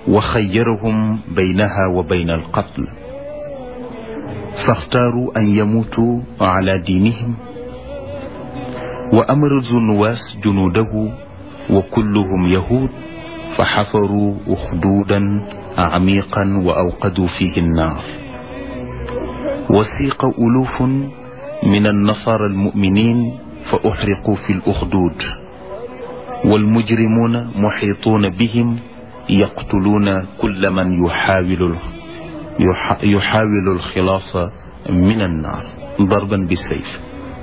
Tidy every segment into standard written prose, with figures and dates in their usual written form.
وخيرهم بينها وبين القتل فاختاروا أن يموتوا على دينهم وأمر ذو النواس جنوده وكلهم يهود فحفروا أخدودا عميقا وأوقدوا فيه النار وسيق ألوف من النصارى المؤمنين فأحرقوا في الأخدود والمجرمون محيطون بهم يقتلون كل من يحاول الخلاص من النار ضربا بالسيف.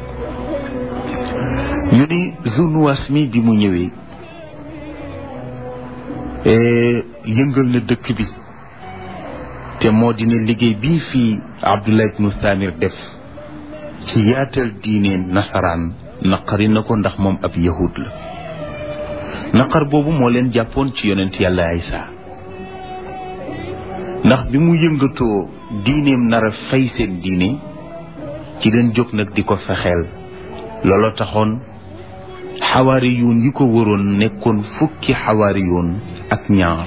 ñu ni Zunnuwaas mi bi mu ñëwee yëngal na dëkk bi te moo dina liggéey bii fii Abdullah ibnu Thamir def ci yaatal diine nasaraan naqari na ko ndax moom ab yahud la. naqar boobu moo leen jàppoon ci yonent yàlla Isa ndax bi mu yëngatoo diineem nar a fay seen diine ci leen jóg nag di ko fexeel. looloo taxoon xawaariyuun yi ko waroon nekkoon fukki xawaariyuun ak ñaar.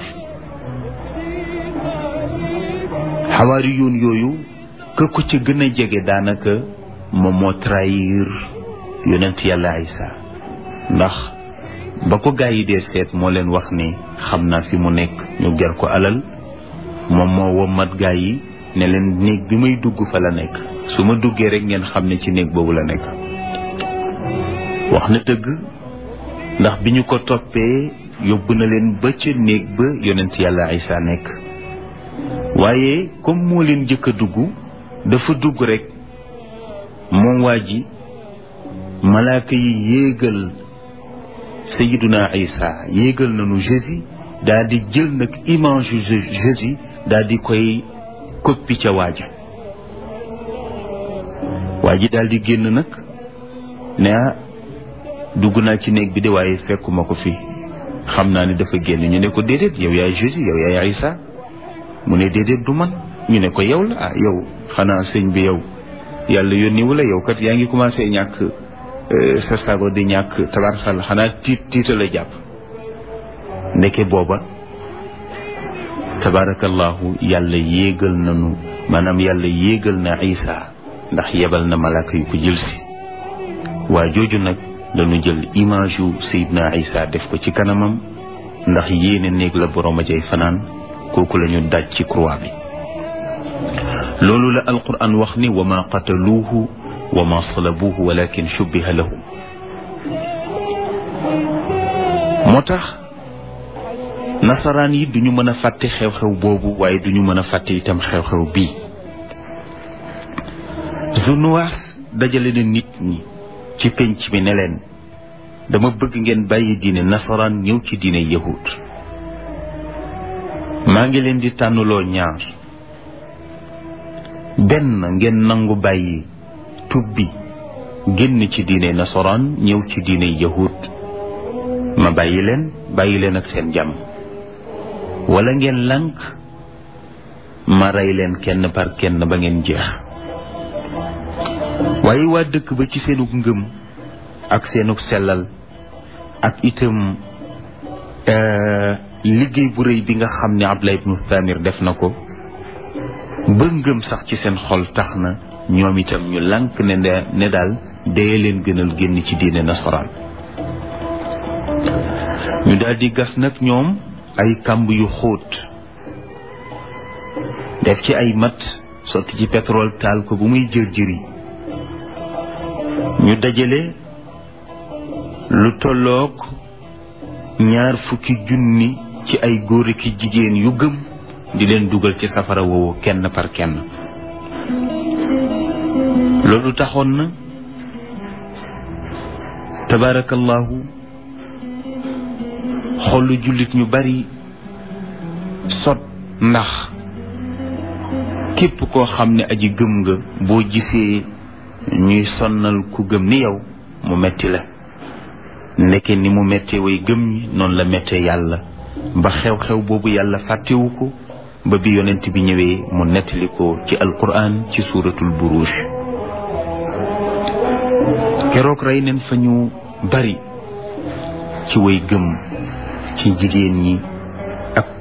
xawaariyuun yooyu ka ko ca gën a jege daanaka moom moo trahir yonent yàlla Isa ndax ba ko gaa yi dee seet moo leen wax ni xam naa fi mu nekk ñu ger ko alal moom moo wommat gaa yi ne leen néeg bi may dugg fa la nekk su ma duggee rek ngeen xam ne ci néeg boobu la nekk. wax na dëgg ndax bi ñu ko toppee yóbbu na leen ba ca néeg ba yonent yàlla Isa nekk waaye comme moo leen njëkk a dugg dafa dugg rek moom waa ji malaaka yi yéegal Sayyiduna Isa yéegal nañu Jésus daal di jël nag image Jésus daal di koy koppi ca waaja waa ji daal di génn nag ne dugg naa ci néeg bi de waaye fekkuma ko fi xam naa ne dafa génn. ñu ne ko déedéet yow yaay Jésus yow yaay Isa mu ne déedéet du man. ñu ne ko yow la yow xanaa sëñ bi yow yàlla yónni wala yow kat yaa ngi commencé ñàkk sa sago di ñàkk tabarxal xanaa tiita la jàpp. ndeke booba tabarakallahu yàlla yéegal nanu maanaam yàlla yéegal na Isa ndax yebal na malaaka yu ko jël si. waa jooju nag dañu jël image yu Seydina Isa def ko ci kanamam ndax yéene néeg la borom a jay fanaan kooku la ñu daj ci croix bi. loolu la alquran wax ni wa ma qataluuhu wa ma salabuuhu walakin shubbiha lahum. moo tax nasaraan yi duñu mën a fàtte xew-xew boobu waaye duñu mën a fàtte itam xew-xew bii. Zunnuwaas dajale na nit ñi ci penc mi ne leen dama bëgg ngeen bàyyi diine nasaraan ñëw ci diine yahud. maa ngi leen di tànnuloo ñaar. benn ngeen nangu bàyyi tubbi génn ci diine nasaraan ñëw ci diine yahud ma bàyyi leen ak seen jàmm. wala ngeen lànk ma rey leen kenn par kenn ba ngeen jeex. waaye waa dëkk ba ci seenug ngëm ak seenug sellal ak itam liggéey bu rëy bi nga xam ne Abdullah ibnu Thamir def na ko ba ngëm sax ci seen xol tax na ñoom itam ñu lànk ne daal dee leen gënal génn ci diine nasaraan. ñu daal di gas nag ñoom ay kàmb yu xóot def ci ay mat sotti ci pétrole taal ko bu muy jër-jëri. ñu dajale lu tolloog 20 junni ci ay góor ak jigéen yu gëm di leen dugal ci safara woowu kenn par kenn. loolu taxoon na tabarakallahu xolu jullit ñu bari sot ndax képp koo xam ne aji gëm nga boo gisee ñuy sonnal ku gëm ni yow mu metti la. ndeke ni mu mettee way gëm ñi noonu la mettee yàlla ba xew-xew boobu yàlla fàttewu ko ba bi yonent bi ñëwee mu nettali ko ci alquran ci suuratul buruj. keroog rey neen fa ñu bari ci way gëm ci jigéen ñi